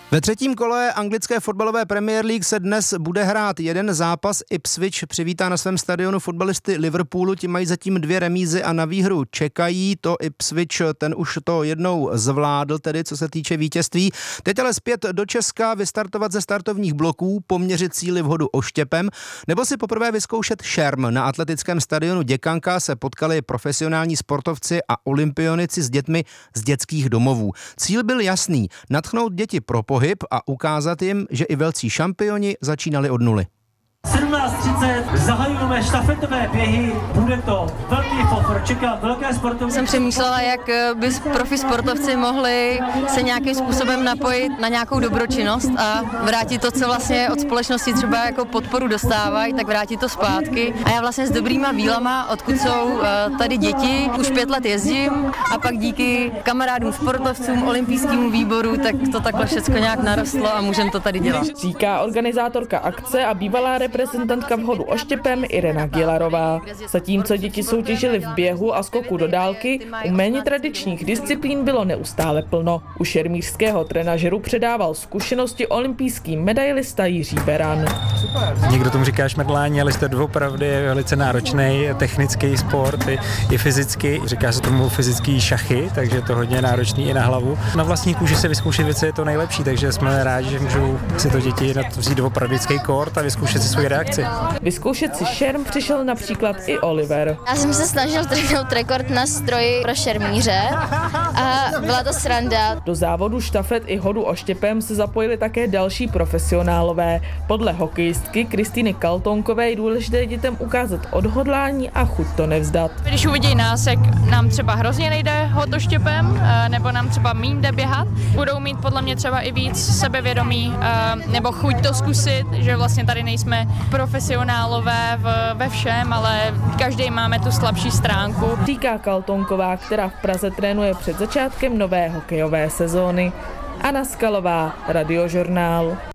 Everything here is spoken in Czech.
Ve třetím kole anglické fotbalové Premier League se dnes bude hrát jeden zápas. Ipswich přivítá na svém stadionu fotbalisty Liverpoolu, ti mají zatím 2 remízy a na výhru čekají. To Ipswich, ten už to jednou zvládl, tedy co se týče vítězství. Teď ale zpět do Česka, vystartovat ze startovních bloků, poměřit síly v hodu oštěpem, nebo si poprvé vyzkoušet šerm. Na atletickém stadionu Děkanka se potkali profesionální sportovci a olympionici s dětmi z dětských domovů. Cíl byl jasný, nadchnout děti pro pohyb a ukázat jim, že i velcí šampioni začínali od nuly. 17:30 zahajujeme štafetové běhy, bude to velký fofr, čeká velké sportovní. Jsem přemýšlela, jak by profi sportovci mohli se nějakým způsobem napojit na nějakou dobročinnost a vrátit to, co vlastně od společnosti třeba jako podporu dostávají, tak vrátit to zpátky. A já vlastně s dobrýma vílama, odkud jsou tady děti, už 5 let jezdím a pak díky kamarádům sportovcům, olympijskému výboru, tak to takhle všechno nějak narostlo a můžeme to tady dělat. Říká organizátorka akce a bývalá reprezentantka v hodu oštěpem Irena Gilarová. Zatímco děti soutěžily v běhu a skoku do dálky, u méně tradičních disciplín bylo neustále plno. U šermířského trenažeru předával zkušenosti olympijský medailista Jiří Beran. Někdo tomu říká šmrdlání, ale to doopravdy je velice náročný technický sport i fyzicky. Říká se tomu fyzický šachy, takže je to hodně náročný i na hlavu. Na vlastní kůži se vyzkoušet věci je to nejlepší, takže jsme rádi, že můžou si to děti vzít opravdický kort a vyzkoušet si svou reakci. Vyzkoušet si šerm přišel například i Oliver. Já jsem se snažil trhnout rekord na stroji pro šermíře a byla to sranda. Do závodu štafet i hodu oštěpem se zapojili také další profesionálové. Podle hokejistky Kristýny Kaltonkové je důležité dětem ukázat odhodlání a chuť to nevzdat. Když uvidí nás, jak nám třeba hrozně nejde hod oštěpem, nebo nám třeba míň jde běhat, budou mít podle mě třeba i víc sebevědomí nebo chuť to zkusit, že vlastně tady nejsme profesionálové ve všem, ale každý máme tu slabší stránku. Říká Kaltonková, která v Praze trénuje před začátkem nové hokejové sezóny. Anna Skalová, Radiožurnál.